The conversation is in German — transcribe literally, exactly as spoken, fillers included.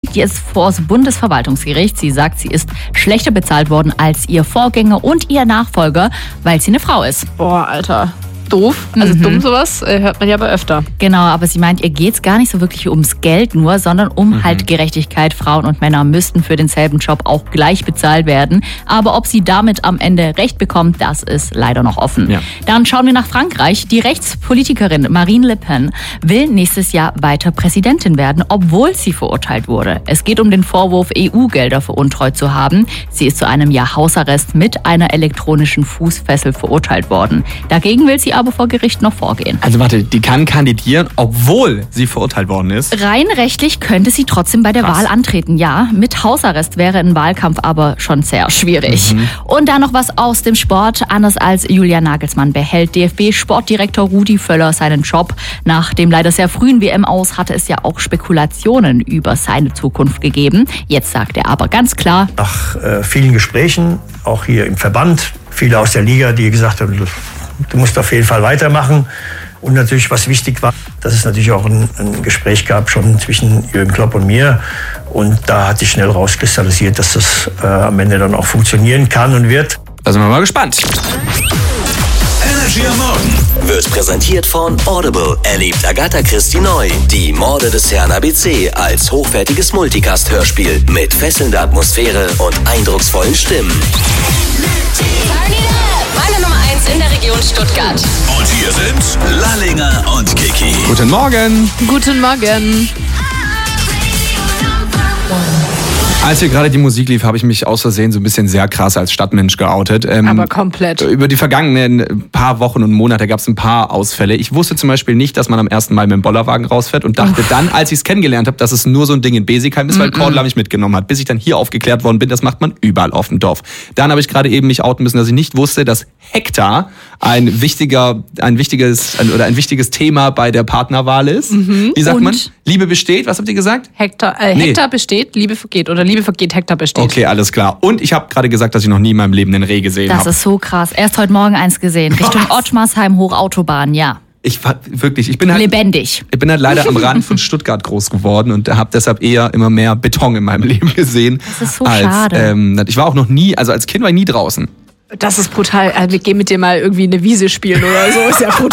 fliegt jetzt vor das Bundesverwaltungsgericht. Sie sagt, sie ist schlechter bezahlt worden als ihr Vorgänger und ihr Nachfolger, weil sie eine Frau ist. Boah, Alter. Doof. Also mhm. dumm sowas äh, hört man ja aber öfter. Genau, aber sie meint, ihr geht es gar nicht so wirklich ums Geld nur, sondern um mhm. halt Gerechtigkeit. Frauen und Männer müssten für denselben Job auch gleich bezahlt werden. Aber ob sie damit am Ende Recht bekommt, das ist leider noch offen. Ja. Dann schauen wir nach Frankreich. Die Rechtspolitikerin Marine Le Pen will nächstes Jahr weiter Präsidentin werden, obwohl sie verurteilt wurde. Es geht um den Vorwurf, E U-Gelder veruntreut zu haben. Sie ist zu einem Jahr Hausarrest mit einer elektronischen Fußfessel verurteilt worden. Dagegen will sie aber vor Gericht noch vorgehen. Also warte, die kann kandidieren, obwohl sie verurteilt worden ist? Rein rechtlich könnte sie trotzdem bei der Krass. Wahl antreten, ja. Mit Hausarrest wäre ein Wahlkampf aber schon sehr schwierig. Mhm. Und dann noch was aus dem Sport. Anders als Julian Nagelsmann behält D F B-Sportdirektor Rudi Völler seinen Job. Nach dem leider sehr frühen W M-Aus hatte es ja auch Spekulationen über seine Zukunft gegeben. Jetzt sagt er aber ganz klar: Nach äh, vielen Gesprächen, auch hier im Verband, viele aus der Liga, die gesagt haben, du musst auf jeden Fall weitermachen. Und natürlich, was wichtig war, dass es natürlich auch ein, ein Gespräch gab schon zwischen Jürgen Klopp und mir. Und da hat sich schnell rauskristallisiert, dass das äh, am Ende dann auch funktionieren kann und wird. Da sind wir mal gespannt. Energy am Morgen wird präsentiert von Audible. Erlebt Agatha Christie neu. Die Morde des Herrn A B C als hochwertiges Multicast-Hörspiel mit fesselnder Atmosphäre und eindrucksvollen Stimmen. Meine Nummer eins in der Region Stuttgart. Und hier sind Lallinger und Kiki. Guten Morgen. Guten Morgen. Als hier gerade die Musik lief, habe ich mich aus Versehen so ein bisschen sehr krass als Stadtmensch geoutet. Ähm, Aber komplett. Über die vergangenen paar Wochen und Monate gab es ein paar Ausfälle. Ich wusste zum Beispiel nicht, dass man am ersten Mal mit dem Bollerwagen rausfährt und dachte dann, als ich es kennengelernt habe, dass es nur so ein Ding in Besigheim ist, weil Cordula mich mitgenommen hat. Bis ich dann hier aufgeklärt worden bin, das macht man überall auf dem Dorf. Dann habe ich gerade eben mich outen müssen, dass ich nicht wusste, dass Hektar ein wichtiger, ein wichtiges ein, oder ein wichtiges Thema bei der Partnerwahl ist. Mhm. Wie sagt und? man? Liebe besteht, was habt ihr gesagt? Hektar, äh, Nee. Hektar besteht, Liebe vergeht. Oder Liebe vergeht, Hektar besteht. Okay, alles klar. Und ich habe gerade gesagt, dass ich noch nie in meinem Leben einen Reh gesehen habe. Das ist so krass. Erst heute Morgen eins gesehen. Richtung Ottmarsheim hoch Autobahn, ja. Ich war wirklich, ich bin halt lebendig. Ich bin halt leider am Rand von Stuttgart groß geworden und habe deshalb eher immer mehr Beton in meinem Leben gesehen. Das ist so als, schade. Ähm, ich war auch noch nie, also als Kind war ich nie draußen. Das ist brutal. Also wir gehen mit dir mal irgendwie eine Wiese spielen oder so. Ist ja brutal.